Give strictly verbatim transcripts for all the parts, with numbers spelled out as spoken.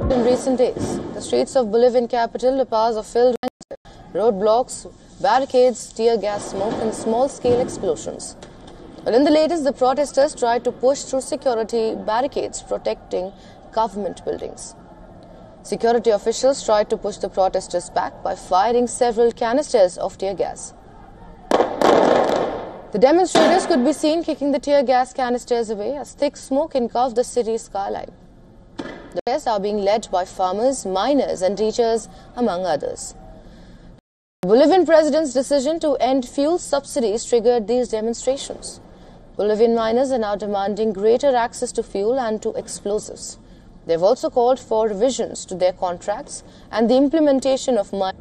In recent days, the streets of Bolivian capital La Paz are filled with roadblocks, barricades, tear gas smoke and small-scale explosions. Well, in the latest, the protesters tried to push through security barricades protecting government buildings. Security officials tried to push the protesters back by firing several canisters of tear gas. The demonstrators could be seen kicking the tear gas canisters away as thick smoke engulfed the city's skyline. The protests are being led by farmers, miners and teachers, among others. The Bolivian president's decision to end fuel subsidies triggered these demonstrations. Bolivian miners are now demanding greater access to fuel and to explosives. They have also called for revisions to their contracts and the implementation of mining.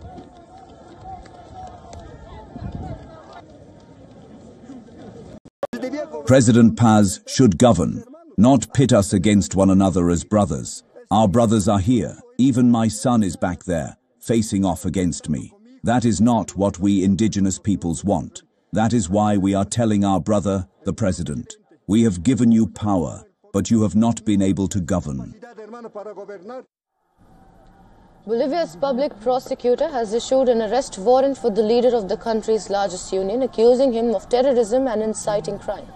President Paz should govern, not pit us against one another as brothers. Our brothers are here. Even my son is back there, facing off against me. That is not what we indigenous peoples want. That is why we are telling our brother, the president, we have given you power, but you have not been able to govern. Bolivia's public prosecutor has issued an arrest warrant for the leader of the country's largest union, accusing him of terrorism and inciting crime.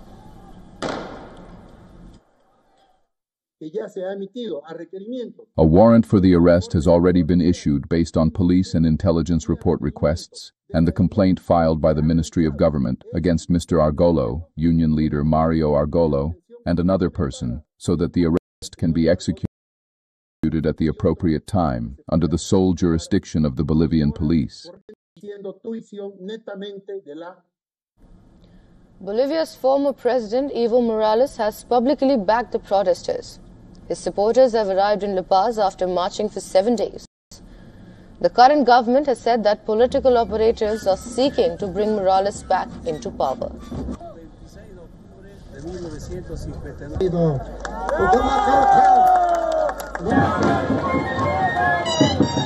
A warrant for the arrest has already been issued based on police and intelligence report requests and the complaint filed by the Ministry of Government against Mister Argolo, union leader Mario Argolo, and another person, so that the arrest can be executed at the appropriate time under the sole jurisdiction of the Bolivian police. Bolivia's former president, Evo Morales, has publicly backed the protesters. His supporters have arrived in La Paz after marching for seven days. The current government has said that political operatives are seeking to bring Morales back into power. de